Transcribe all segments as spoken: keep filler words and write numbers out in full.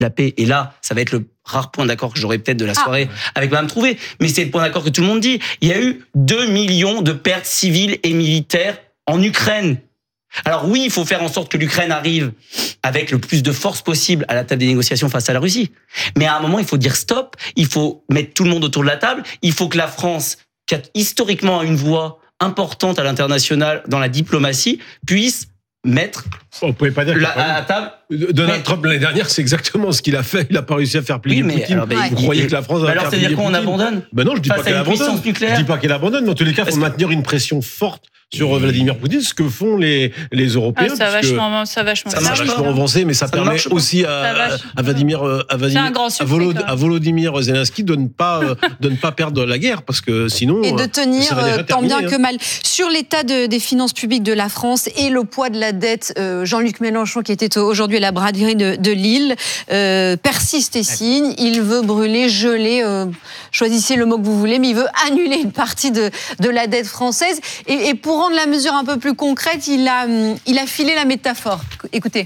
la paix. Et là, ça va être le rare point d'accord que j'aurai peut-être de la soirée ah. avec Mme Trouvé. Mais c'est le point d'accord que tout le monde dit. Il y a eu deux millions de pertes civiles et militaires en Ukraine. Alors oui, il faut faire en sorte que l'Ukraine arrive avec le plus de force possible à la table des négociations face à la Russie. Mais à un moment, il faut dire stop. Il faut mettre tout le monde autour de la table. Il faut que la France, qui a historiquement une voix importante à l'international dans la diplomatie, puisse mettre on pouvait pas dire la, à la table. Donald mais, Trump l'année dernière, c'est exactement ce qu'il a fait. Il n'a pas réussi à faire plier oui, Poutine. Alors, ben, Vous ouais. croyez que la France va alors, faire plier Poutine? Alors, c'est-à-dire qu'on abandonne Ben non, je dis pas qu'elle abandonne. Je dis pas qu'elle abandonne. Dans tous les cas, il faut maintenir une pression forte sur et... Vladimir Poutine, ce que font les les Européens. Ah, ça va vachement, ça vachement, ça marche vachement avancé, mais ça, ça permet aussi à, à Vladimir, à Vladimir, à, Volod, à Volodymyr Zelensky de ne pas de ne pas perdre la guerre, parce que sinon et de tenir tant bien que mal sur l'état de, des finances publiques de la France et le poids de la dette. Euh, Jean-Luc Mélenchon, qui était aujourd'hui à la braderie de, de Lille, euh, persiste et signe. Il veut brûler, geler, euh, choisissez le mot que vous voulez, mais il veut annuler une partie de, de la dette française. Et, et pour rendre la mesure un peu plus concrète, il a, il a filé la métaphore. Écoutez.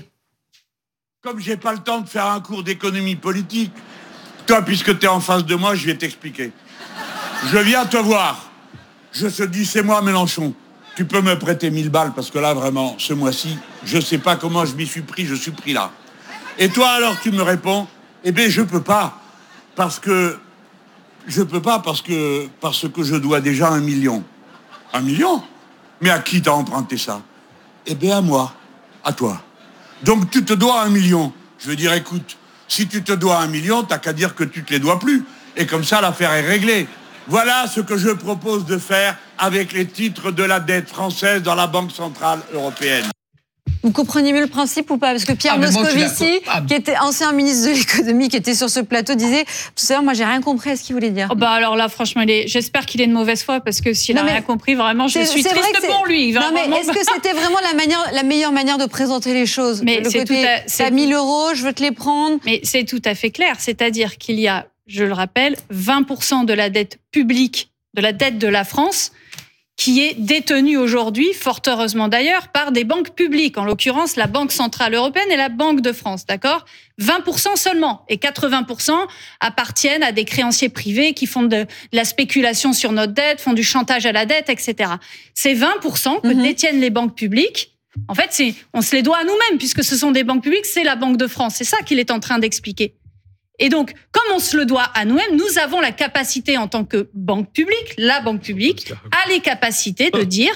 Comme j'ai pas le temps de faire un cours d'économie politique, toi, puisque tu es en face de moi, je vais t'expliquer. Je viens te voir. Je te dis, c'est moi, Mélenchon. Tu peux me prêter mille balles, parce que là, vraiment, ce mois-ci, je sais pas comment je m'y suis pris, je suis pris là. Et toi, alors, tu me réponds, eh bien, je peux pas, parce que... Je peux pas, parce que, parce que je dois déjà un million. Un million ? Mais à qui t'as emprunté ça ? Eh bien, à moi, à toi. Donc, tu te dois un million. Je veux dire, écoute, si tu te dois un million, t'as qu'à dire que tu te les dois plus. Et comme ça, l'affaire est réglée. Voilà ce que je propose de faire avec les titres de la dette française dans la Banque Centrale Européenne. Vous comprenez mieux le principe ou pas ? Parce que Pierre ah, Moscovici, ah, qui était ancien ministre de l'économie, qui était sur ce plateau, disait tout à l'heure, moi j'ai rien compris à ce qu'il voulait dire. Oh bah alors là, franchement, il est... j'espère qu'il est de mauvaise foi, parce que s'il n'a rien compris, vraiment, je suis triste pour lui. Non, mais est-ce que c'était vraiment la, manière, la meilleure manière de présenter les choses ? Mais le c'est côté, tout à... t'as mille euros, je veux te les prendre. Mais c'est tout à fait clair, c'est-à-dire qu'il y a, je le rappelle, vingt pour cent de la dette publique, de la dette de la France, qui est détenue aujourd'hui, fort heureusement d'ailleurs, par des banques publiques, en l'occurrence la Banque Centrale Européenne et la Banque de France, d'accord ? vingt pour cent seulement, et quatre-vingts pour cent appartiennent à des créanciers privés qui font de, de la spéculation sur notre dette, font du chantage à la dette, et cetera. Ces vingt pour cent que mm-hmm. détiennent les banques publiques, en fait, c'est, on se les doit à nous-mêmes, puisque ce sont des banques publiques, c'est la Banque de France. C'est ça qu'il est en train d'expliquer. Et donc, comme on se le doit à nous-mêmes, nous avons la capacité en tant que banque publique, la banque publique, a les capacités de dire,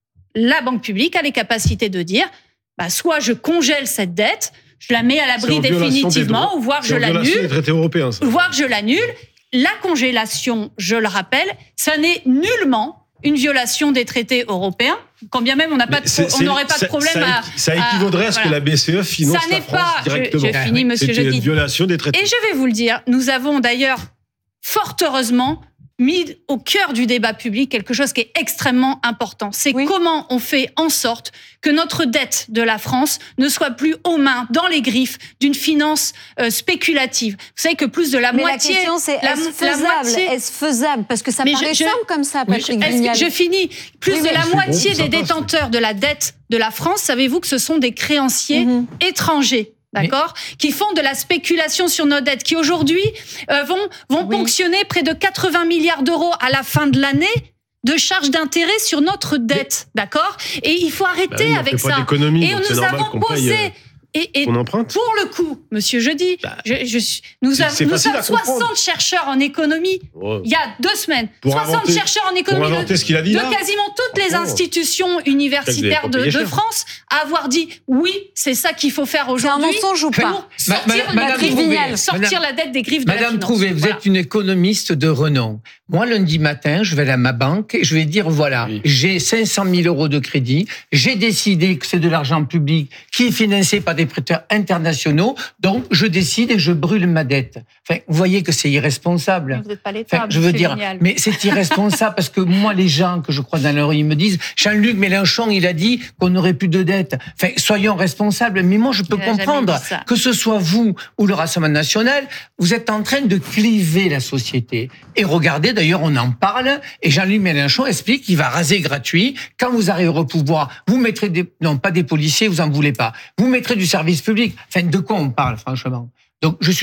la banque publique a les capacités de dire, bah, soit je congèle cette dette, je la mets à l'abri définitivement, ou voire je l'annule, voire je l'annule. La congélation, je le rappelle, ça n'est nullement une violation des traités européens, quand bien même on n'a pas de, on n'aurait pas de problème ça, à... Ça équivaudrait à, à ce voilà. que la B C E finance ça n'est la France pas, directement. Je, je finis, monsieur C'est Jeudi. une violation des traités. Et je vais vous le dire, nous avons d'ailleurs, fort heureusement, mis au cœur du débat public quelque chose qui est extrêmement important. C'est oui. comment on fait en sorte que notre dette de la France ne soit plus aux mains, dans les griffes d'une finance euh, spéculative. Vous savez que plus de la mais moitié... la question, c'est la, est-ce faisable, la moitié, est-ce faisable Parce que ça mais paraît je, simple comme ça, Patrick Vignal. Je finis. Plus oui, de la moitié bon, des détenteurs de la dette de la France, savez-vous que ce sont des créanciers mm-hmm. étrangers, d'accord, mais... qui font de la spéculation sur nos dettes, qui aujourd'hui euh, vont, vont oui. ponctionner près de quatre-vingts milliards d'euros à la fin de l'année de charges d'intérêt sur notre dette, mais... d'accord ? Et il faut arrêter bah, avec ça. Et nous avons posé... Paye, Et, et pour le coup, monsieur Jeudi, bah, je, je, nous, c'est, c'est nous sommes soixante chercheurs en économie, oh. il y a deux semaines. Pour soixante inventer, chercheurs en économie de, ce qu'il a dit de là. quasiment toutes les institutions universitaires de, de France à avoir dit oui, c'est ça qu'il faut faire aujourd'hui. C'est un mensonge ou pas ? Sortir, Madame, la, griffes, Madame, sortir la dette des griffes de Madame la finance. Trouvé, vous voilà. êtes une économiste de renom. Moi, lundi matin, je vais aller à ma banque et je vais dire, voilà, oui. j'ai cinq cent mille euros de crédit, j'ai décidé que c'est de l'argent public qui est financé par des prêteurs internationaux, donc je décide et je brûle ma dette. Enfin, vous voyez que c'est irresponsable. Vous n'êtes pas l'État, enfin, je veux dire, génial. Mais c'est irresponsable parce que moi, les gens que je crois dans leur, ils me disent, Jean-Luc Mélenchon, il a dit qu'on n'aurait plus de dette. Enfin, soyons responsables. Mais moi, je peux comprendre que ce soit vous ou le Rassemblement national, vous êtes en train de cliver la société. Et regardez, d'ailleurs, on en parle, et Jean-Luc Mélenchon explique qu'il va raser gratuit. Quand vous arriverez au pouvoir, vous mettrez des, non, pas des policiers, vous en voulez pas. Vous mettrez du service public. Enfin, de quoi on parle, franchement? Donc, je suis